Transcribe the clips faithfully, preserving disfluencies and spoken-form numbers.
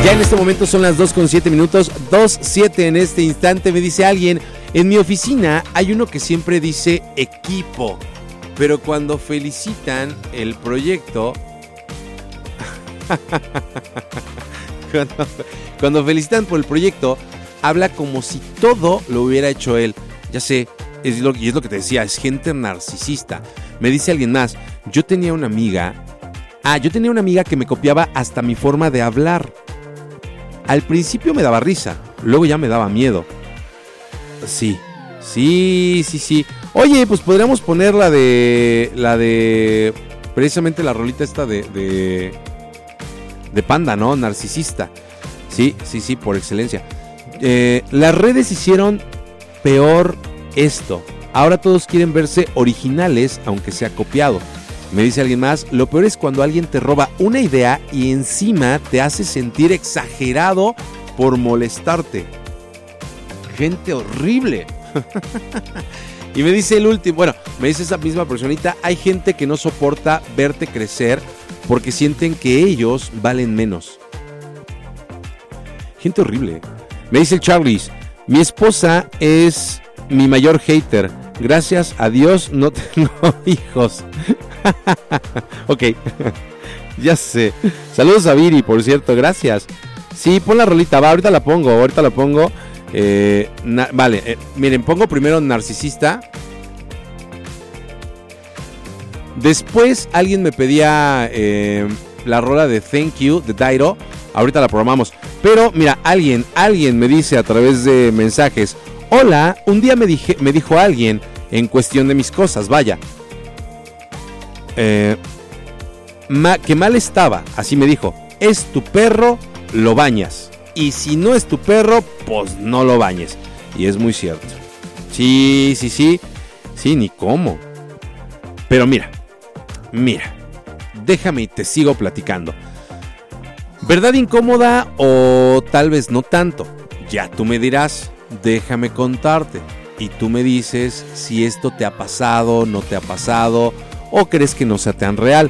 Ya en este momento son las dos con siete minutos, dos siete en este instante. Me dice alguien, en mi oficina hay uno que siempre dice equipo, pero cuando felicitan el proyecto, cuando, cuando felicitan por el proyecto, habla como si todo lo hubiera hecho él. Ya sé, es lo, y es lo que te decía, es gente narcisista. Me dice alguien más, yo tenía una amiga, ah, yo tenía una amiga que me copiaba hasta mi forma de hablar. Al principio me daba risa, luego ya me daba miedo. Sí, sí, sí, sí. Oye, pues podríamos poner la de, la de, precisamente la rolita esta de, de, de Panda, ¿no? Narcisista. Sí, sí, sí, por excelencia. Eh, las redes hicieron peor esto. Ahora todos quieren verse originales, aunque sea copiado. Me dice alguien más, lo peor es cuando alguien te roba una idea y encima te hace sentir exagerado por molestarte. Gente horrible. Y me dice el último, bueno, me dice esa misma personita, hay gente que no soporta verte crecer porque sienten que ellos valen menos. Gente horrible. Me dice el Charles, mi esposa es mi mayor hater. Gracias a Dios no tengo hijos. Ok, ya sé. Saludos a Viri, por cierto, gracias. Sí, pon la rolita, va, ahorita la pongo, ahorita la pongo. Eh, na- vale, eh, miren, pongo primero narcisista. Después alguien me pedía eh, la rola de Thank You, de Dairo. Ahorita la programamos. Pero mira, alguien, alguien me dice a través de mensajes, hola, un día me, dije, me dijo alguien en cuestión de mis cosas, vaya. Eh, ma, que mal estaba, así me dijo, es tu perro, lo bañas. Y si no es tu perro, pues no lo bañes. Y es muy cierto. Sí, sí, sí. Sí, ni cómo. Pero mira, mira, déjame y te sigo platicando. ¿Verdad incómoda o tal vez no tanto? Ya tú me dirás, déjame contarte. Y tú me dices si esto te ha pasado, no te ha pasado, o crees que no sea tan real.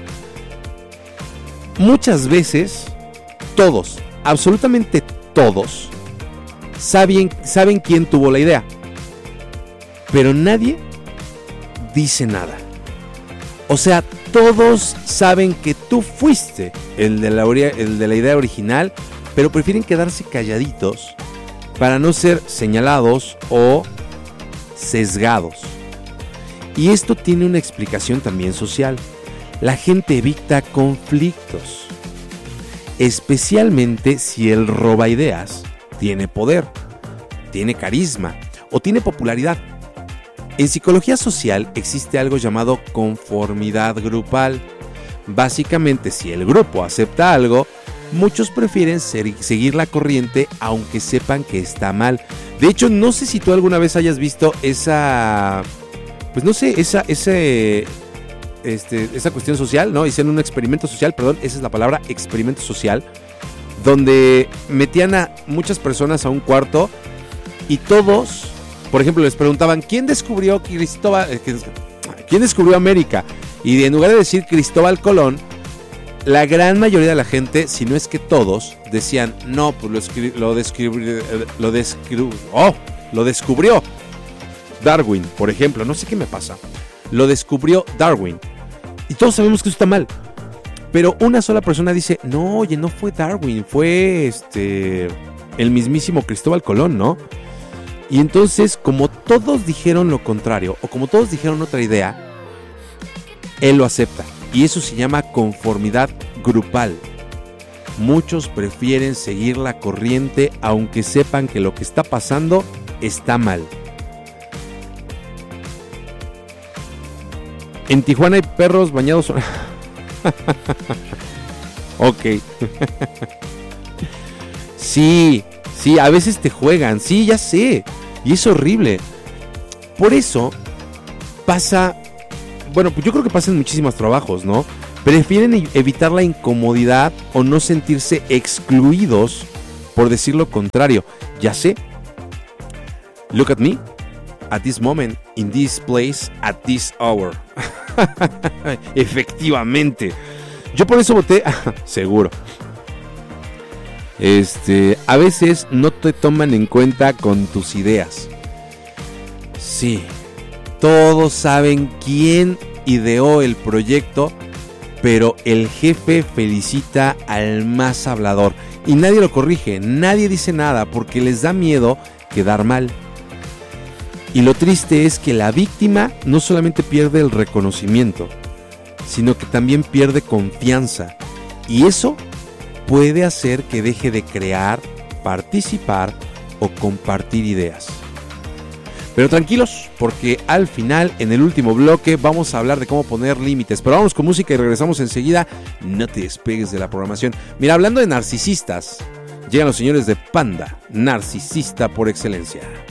Muchas veces, todos, absolutamente todos, saben, saben quién tuvo la idea. Pero nadie dice nada. O sea, todos saben que tú fuiste el de la, el de la idea original, pero prefieren quedarse calladitos para no ser señalados o sesgados. Y esto tiene una explicación también social. La gente evita conflictos, especialmente si el roba ideas tiene poder, tiene carisma o tiene popularidad. En psicología social existe algo llamado conformidad grupal. Básicamente, si el grupo acepta algo, muchos prefieren ser, seguir la corriente aunque sepan que está mal. De hecho, no sé si tú alguna vez hayas visto esa, pues no sé, esa, ese, este, esa cuestión social, ¿no? Hicieron un experimento social, perdón, esa es la palabra, experimento social, donde metían a muchas personas a un cuarto y todos, por ejemplo, les preguntaban, ¿quién descubrió Cristóbal, quién descubrió América? Y en lugar de decir Cristóbal Colón, la gran mayoría de la gente, si no es que todos, decían, no, pues lo, escri- lo, descubri- lo, descri- oh, lo descubrió Darwin, por ejemplo, no sé qué me pasa, lo descubrió Darwin. Y todos sabemos que eso está mal. Pero una sola persona dice, no, oye, no fue Darwin, fue este el mismísimo Cristóbal Colón, ¿no? Y entonces, como todos dijeron lo contrario, o como todos dijeron otra idea, él lo acepta. Y eso se llama conformidad grupal. Muchos prefieren seguir la corriente aunque sepan que lo que está pasando está mal. En Tijuana hay perros bañados. Ok. Sí, sí, a veces te juegan. Sí, ya sé. Y es horrible. Por eso pasa... Bueno, pues yo creo que pasa en muchísimos trabajos, ¿no? Prefieren evitar la incomodidad o no sentirse excluidos por decir lo contrario. Ya sé. Look at me. At this moment, in this place, at this hour. Efectivamente. Yo por eso voté. Seguro. Este, a veces no te toman en cuenta con tus ideas. Sí, todos saben quién ideó el proyecto, pero el jefe felicita al más hablador y nadie lo corrige, nadie dice nada porque les da miedo quedar mal. Y lo triste es que la víctima no solamente pierde el reconocimiento, sino que también pierde confianza. Y eso puede hacer que deje de crear, participar o compartir ideas. Pero tranquilos, porque al final, en el último bloque, vamos a hablar de cómo poner límites. Pero vamos con música y regresamos enseguida. No te despegues de la programación. Mira, hablando de narcisistas, llegan los señores de Panda, narcisista por excelencia.